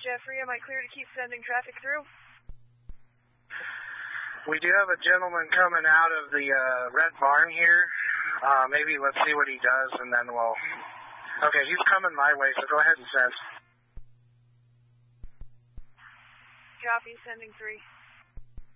Jeffrey, am I clear to keep sending traffic through? We do have a gentleman coming out of the red barn here. Maybe let's see what he does, and then we'll... Okay, he's coming my way, so go ahead and send. Copy, sending 3.